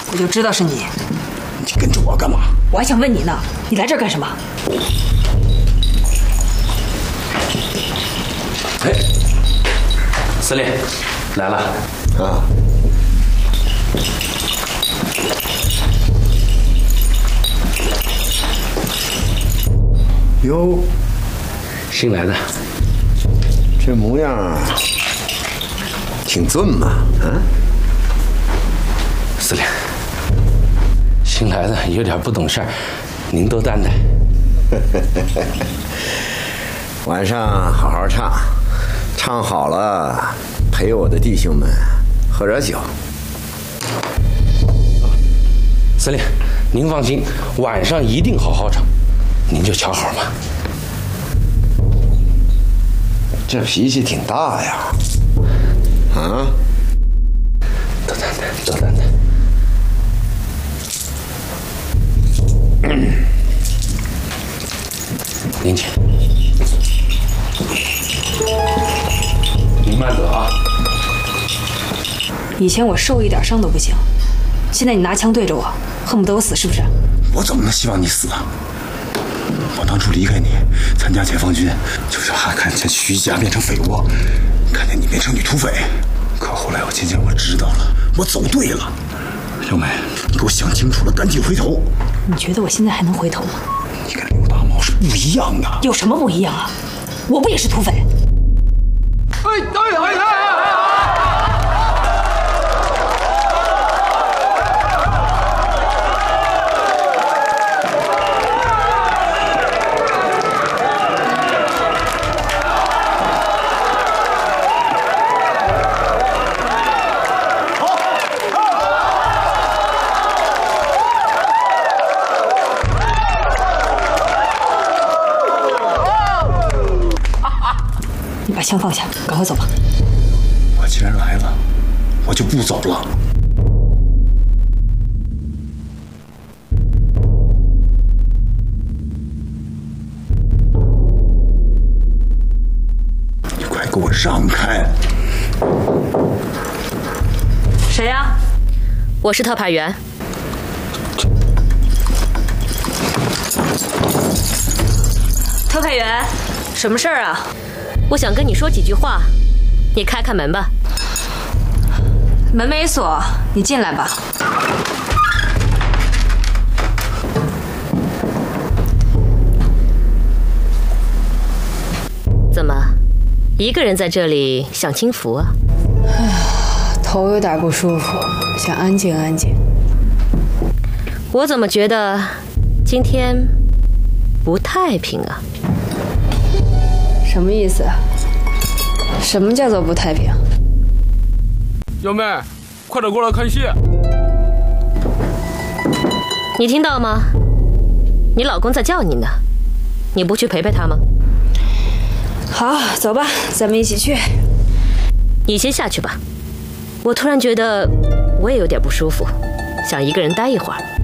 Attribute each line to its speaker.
Speaker 1: 我就知道是你。
Speaker 2: 你跟着我干嘛？
Speaker 1: 我还想问你呢，你来这儿干什么？
Speaker 3: 哎，司令来了
Speaker 2: 啊！哟，
Speaker 3: 新来的，
Speaker 2: 这模样挺俊嘛，啊？
Speaker 3: 司令，新来的有点不懂事儿，您多担待。
Speaker 2: 晚上好好唱，唱好了陪我的弟兄们喝点酒。
Speaker 3: 司令，您放心，晚上一定好好唱，您就瞧好吧。
Speaker 2: 这脾气挺大呀，啊？
Speaker 3: 多担待，多担待。您请。您慢走啊。
Speaker 1: 以前我受一点伤都不行，现在你拿枪对着我，恨不得我死是不是？
Speaker 2: 我怎么能希望你死啊？我当初离开你，参加解放军，就是怕看见徐家变成匪窝，看见你变成女土匪。可后来我渐渐知道了，我走对了。小美，你给我想清楚了，赶紧回头。
Speaker 1: 你觉得我现在还能回头吗？
Speaker 2: 你跟刘大茂是不一样的。
Speaker 1: 有什么不一样啊？我不也是土匪？把枪放下，赶快走吧。
Speaker 2: 我既然来了，我就不走了。你快给我让开！
Speaker 1: 谁呀？
Speaker 4: 我是特派员。
Speaker 1: 特派员，什么事儿啊？
Speaker 4: 我想跟你说几句话，你开开门吧。
Speaker 1: 门没锁，你进来吧。
Speaker 4: 怎么，一个人在这里享清福啊？
Speaker 1: 头有点不舒服，想安静安静。
Speaker 4: 我怎么觉得今天不太平啊？
Speaker 1: 什么意思？什么叫做不太平？
Speaker 5: 幺妹，快点过来看戏。
Speaker 4: 你听到吗？你老公在叫你呢，你不去陪陪他吗？
Speaker 1: 好，走吧，咱们一起去。
Speaker 4: 你先下去吧，我突然觉得我也有点不舒服，想一个人待一会儿。